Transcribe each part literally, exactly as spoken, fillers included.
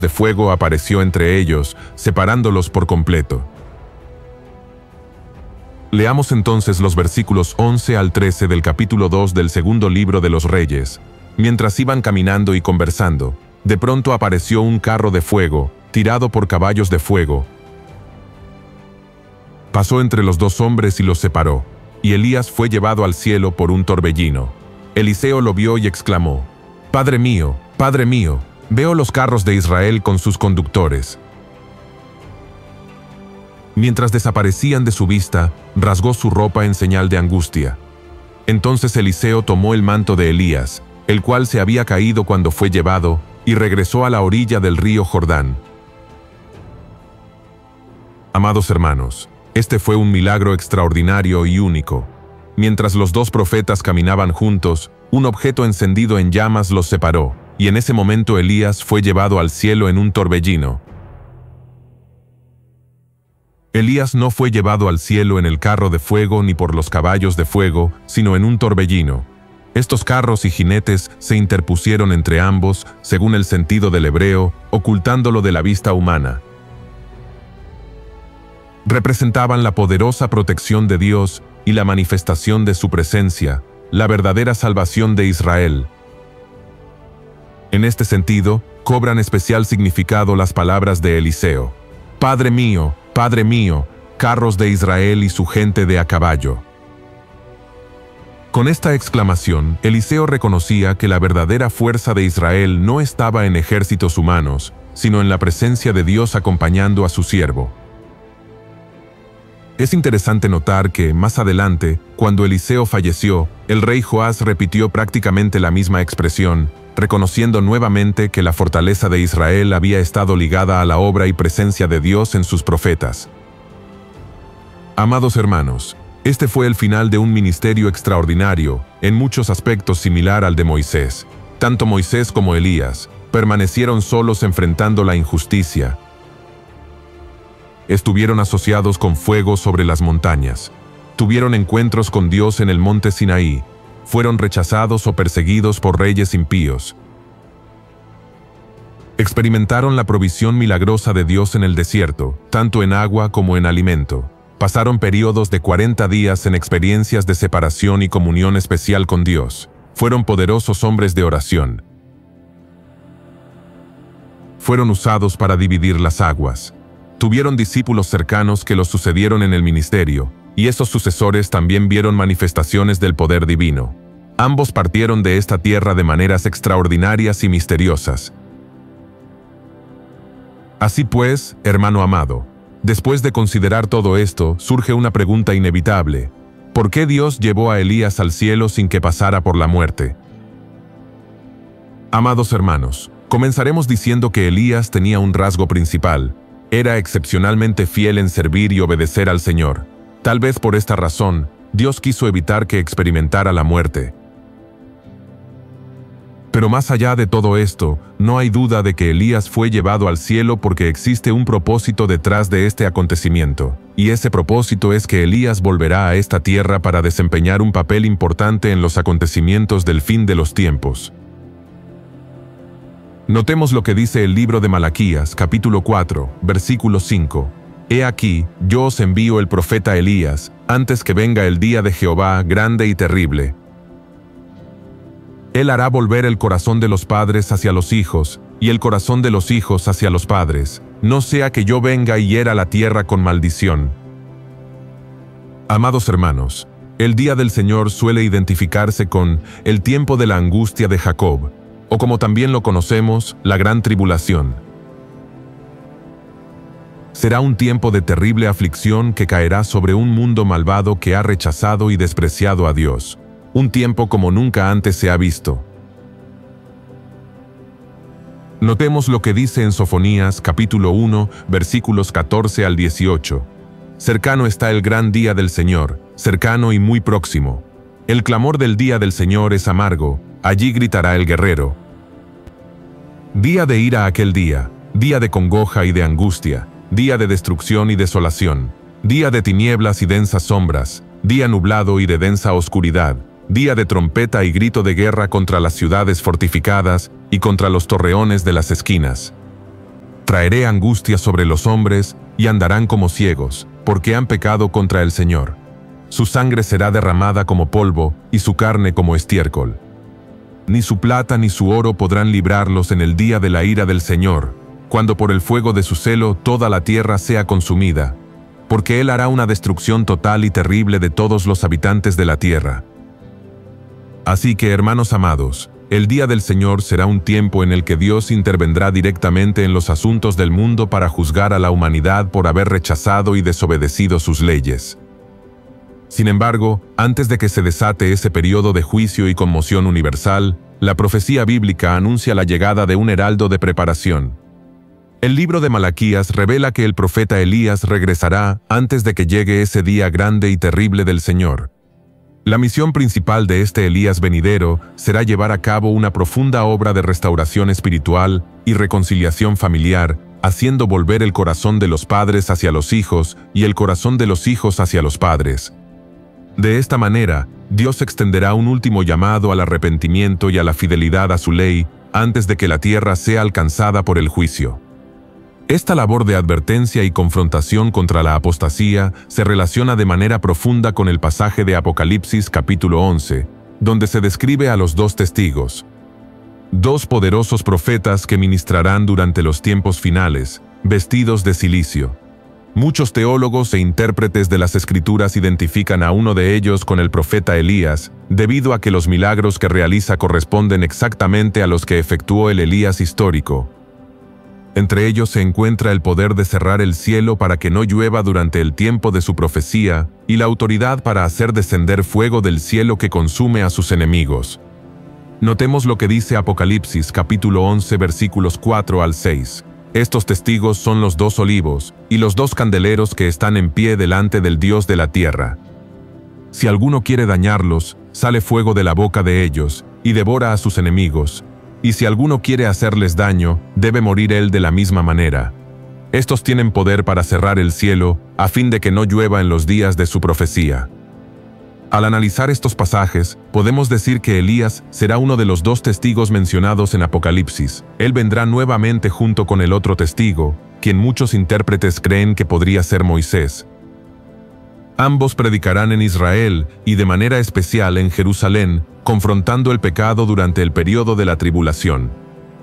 de fuego apareció entre ellos, separándolos por completo. Leamos entonces los versículos once al trece del capítulo dos del segundo libro de los Reyes. Mientras iban caminando y conversando, de pronto apareció un carro de fuego, tirado por caballos de fuego. Pasó entre los dos hombres y los separó, y Elías fue llevado al cielo por un torbellino. Eliseo lo vio y exclamó: «Padre mío, Padre mío, veo los carros de Israel con sus conductores». Mientras desaparecían de su vista, rasgó su ropa en señal de angustia. Entonces Eliseo tomó el manto de Elías, el cual se había caído cuando fue llevado, y regresó a la orilla del río Jordán. Amados hermanos, este fue un milagro extraordinario y único. Mientras los dos profetas caminaban juntos, un objeto encendido en llamas los separó, y en ese momento Elías fue llevado al cielo en un torbellino. Elías no fue llevado al cielo en el carro de fuego ni por los caballos de fuego, sino en un torbellino. Estos carros y jinetes se interpusieron entre ambos, según el sentido del hebreo, ocultándolo de la vista humana. Representaban la poderosa protección de Dios y la manifestación de su presencia, la verdadera salvación de Israel. En este sentido, cobran especial significado las palabras de Eliseo: «Padre mío, Padre mío, carros de Israel y su gente de a caballo». Con esta exclamación, Eliseo reconocía que la verdadera fuerza de Israel no estaba en ejércitos humanos, sino en la presencia de Dios acompañando a su siervo. Es interesante notar que, más adelante, cuando Eliseo falleció, el rey Joás repitió prácticamente la misma expresión, reconociendo nuevamente que la fortaleza de Israel había estado ligada a la obra y presencia de Dios en sus profetas. Amados hermanos, este fue el final de un ministerio extraordinario, en muchos aspectos similar al de Moisés. Tanto Moisés como Elías permanecieron solos enfrentando la injusticia. Estuvieron asociados con fuego sobre las montañas. Tuvieron encuentros con Dios en el monte Sinaí. Fueron rechazados o perseguidos por reyes impíos. Experimentaron la provisión milagrosa de Dios en el desierto, tanto en agua como en alimento. Pasaron periodos de cuarenta días en experiencias de separación y comunión especial con Dios. Fueron poderosos hombres de oración. Fueron usados para dividir las aguas. Tuvieron discípulos cercanos que los sucedieron en el ministerio, y esos sucesores también vieron manifestaciones del poder divino. Ambos partieron de esta tierra de maneras extraordinarias y misteriosas. Así pues, hermano amado, después de considerar todo esto, surge una pregunta inevitable: ¿por qué Dios llevó a Elías al cielo sin que pasara por la muerte? Amados hermanos, comenzaremos diciendo que Elías tenía un rasgo principal: era excepcionalmente fiel en servir y obedecer al Señor. Tal vez por esta razón, Dios quiso evitar que experimentara la muerte. Pero más allá de todo esto, no hay duda de que Elías fue llevado al cielo porque existe un propósito detrás de este acontecimiento, y ese propósito es que Elías volverá a esta tierra para desempeñar un papel importante en los acontecimientos del fin de los tiempos. Notemos lo que dice el libro de Malaquías, capítulo cuatro, versículo cinco. «He aquí, yo os envío el profeta Elías, antes que venga el día de Jehová grande y terrible. Él hará volver el corazón de los padres hacia los hijos, y el corazón de los hijos hacia los padres, no sea que yo venga y hiera la tierra con maldición». Amados hermanos, el día del Señor suele identificarse con el tiempo de la angustia de Jacob, o como también lo conocemos, la gran tribulación. Será un tiempo de terrible aflicción que caerá sobre un mundo malvado que ha rechazado y despreciado a Dios. Un tiempo como nunca antes se ha visto. Notemos lo que dice en Sofonías, capítulo uno, versículos catorce al dieciocho. «Cercano está el gran día del Señor, cercano y muy próximo. El clamor del día del Señor es amargo, allí gritará el guerrero. Día de ira aquel día, día de congoja y de angustia, día de destrucción y desolación, día de tinieblas y densas sombras, día nublado y de densa oscuridad, día de trompeta y grito de guerra contra las ciudades fortificadas y contra los torreones de las esquinas. Traeré angustia sobre los hombres y andarán como ciegos, porque han pecado contra el Señor. Su sangre será derramada como polvo y su carne como estiércol. Ni su plata ni su oro podrán librarlos en el día de la ira del Señor, cuando por el fuego de su celo toda la tierra sea consumida, porque Él hará una destrucción total y terrible de todos los habitantes de la tierra. Así que, hermanos amados, el día del Señor será un tiempo en el que Dios intervendrá directamente en los asuntos del mundo para juzgar a la humanidad por haber rechazado y desobedecido sus leyes. Sin embargo, antes de que se desate ese periodo de juicio y conmoción universal, la profecía bíblica anuncia la llegada de un heraldo de preparación. El libro de Malaquías revela que el profeta Elías regresará antes de que llegue ese día grande y terrible del Señor. La misión principal de este Elías venidero será llevar a cabo una profunda obra de restauración espiritual y reconciliación familiar, haciendo volver el corazón de los padres hacia los hijos y el corazón de los hijos hacia los padres. De esta manera, Dios extenderá un último llamado al arrepentimiento y a la fidelidad a su ley antes de que la tierra sea alcanzada por el juicio. Esta labor de advertencia y confrontación contra la apostasía se relaciona de manera profunda con el pasaje de Apocalipsis capítulo once, donde se describe a los dos testigos, dos poderosos profetas que ministrarán durante los tiempos finales, vestidos de cilicio. Muchos teólogos e intérpretes de las Escrituras identifican a uno de ellos con el profeta Elías, debido a que los milagros que realiza corresponden exactamente a los que efectuó el Elías histórico. Entre ellos se encuentra el poder de cerrar el cielo para que no llueva durante el tiempo de su profecía y la autoridad para hacer descender fuego del cielo que consume a sus enemigos. Notemos lo que dice Apocalipsis capítulo once versículos cuatro al seis. Estos testigos son los dos olivos y los dos candeleros que están en pie delante del Dios de la tierra. Si alguno quiere dañarlos, sale fuego de la boca de ellos y devora a sus enemigos. Y si alguno quiere hacerles daño, debe morir él de la misma manera. Estos tienen poder para cerrar el cielo, a fin de que no llueva en los días de su profecía. Al analizar estos pasajes, podemos decir que Elías será uno de los dos testigos mencionados en Apocalipsis. Él vendrá nuevamente junto con el otro testigo, quien muchos intérpretes creen que podría ser Moisés. Ambos predicarán en Israel y de manera especial en Jerusalén, confrontando el pecado durante el periodo de la tribulación.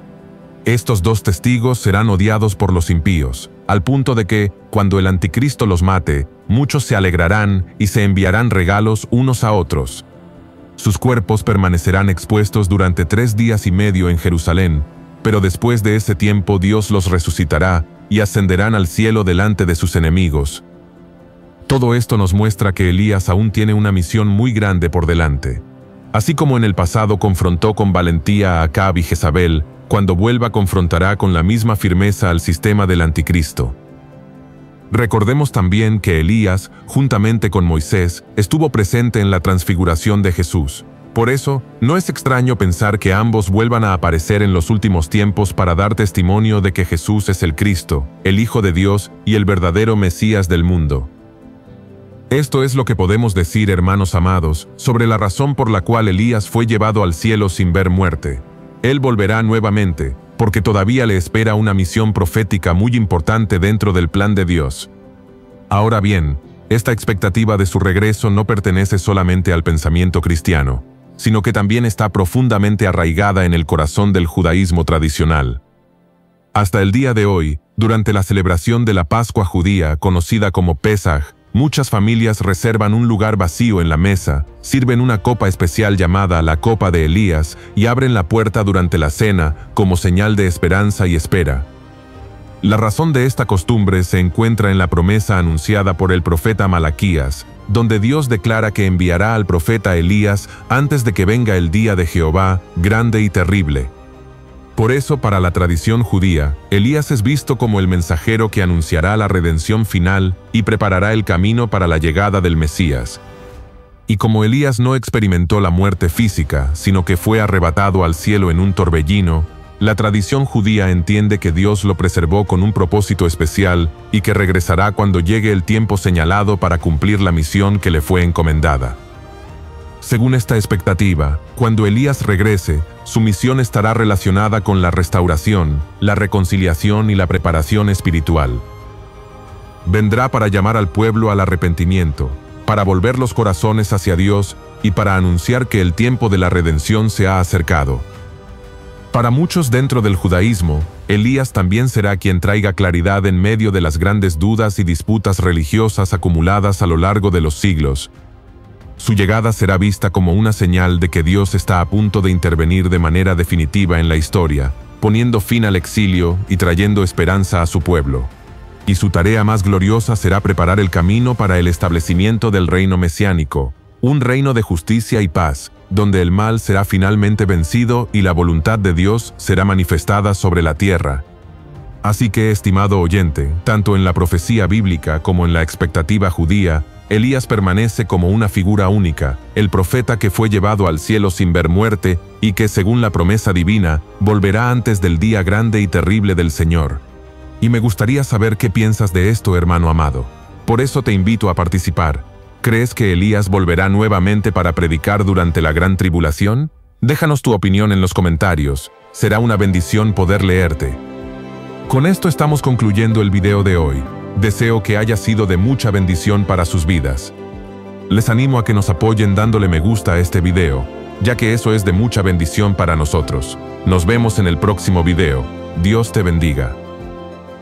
Estos dos testigos serán odiados por los impíos, al punto de que, cuando el anticristo los mate, muchos se alegrarán y se enviarán regalos unos a otros. Sus cuerpos permanecerán expuestos durante tres días y medio en Jerusalén, pero después de ese tiempo Dios los resucitará y ascenderán al cielo delante de sus enemigos. Todo esto nos muestra que Elías aún tiene una misión muy grande por delante. Así como en el pasado confrontó con valentía a Acab y Jezabel, cuando vuelva confrontará con la misma firmeza al sistema del anticristo. Recordemos también que Elías, juntamente con Moisés, estuvo presente en la transfiguración de Jesús. Por eso, no es extraño pensar que ambos vuelvan a aparecer en los últimos tiempos para dar testimonio de que Jesús es el Cristo, el Hijo de Dios y el verdadero Mesías del mundo. Esto es lo que podemos decir, hermanos amados, sobre la razón por la cual Elías fue llevado al cielo sin ver muerte. Él volverá nuevamente, porque todavía le espera una misión profética muy importante dentro del plan de Dios. Ahora bien, esta expectativa de su regreso no pertenece solamente al pensamiento cristiano, sino que también está profundamente arraigada en el corazón del judaísmo tradicional. Hasta el día de hoy, durante la celebración de la Pascua judía, conocida como Pesaj, muchas familias reservan un lugar vacío en la mesa, sirven una copa especial llamada la copa de Elías y abren la puerta durante la cena como señal de esperanza y espera. La razón de esta costumbre se encuentra en la promesa anunciada por el profeta Malaquías, donde Dios declara que enviará al profeta Elías antes de que venga el día de Jehová, grande y terrible. Por eso, para la tradición judía, Elías es visto como el mensajero que anunciará la redención final y preparará el camino para la llegada del Mesías. Y como Elías no experimentó la muerte física, sino que fue arrebatado al cielo en un torbellino, la tradición judía entiende que Dios lo preservó con un propósito especial y que regresará cuando llegue el tiempo señalado para cumplir la misión que le fue encomendada. Según esta expectativa, cuando Elías regrese, Su misión estará relacionada con la restauración, la reconciliación y la preparación espiritual. Vendrá para llamar al pueblo al arrepentimiento, para volver los corazones hacia Dios y para anunciar que el tiempo de la redención se ha acercado. Para muchos dentro del judaísmo, Elías también será quien traiga claridad en medio de las grandes dudas y disputas religiosas acumuladas a lo largo de los siglos. Su llegada será vista como una señal de que Dios está a punto de intervenir de manera definitiva en la historia, poniendo fin al exilio y trayendo esperanza a su pueblo. Y su tarea más gloriosa será preparar el camino para el establecimiento del reino mesiánico, un reino de justicia y paz, donde el mal será finalmente vencido y la voluntad de Dios será manifestada sobre la tierra. Así que, estimado oyente, tanto en la profecía bíblica como en la expectativa judía, Elías permanece como una figura única, el profeta que fue llevado al cielo sin ver muerte y que, según la promesa divina, volverá antes del día grande y terrible del Señor. Y me gustaría saber qué piensas de esto, hermano amado. Por eso te invito a participar. ¿Crees que Elías volverá nuevamente para predicar durante la gran tribulación? Déjanos tu opinión en los comentarios. Será una bendición poder leerte. Con esto estamos concluyendo el video de hoy. Deseo que haya sido de mucha bendición para sus vidas. Les animo a que nos apoyen dándole me gusta a este video, ya que eso es de mucha bendición para nosotros. Nos vemos en el próximo video. Dios te bendiga.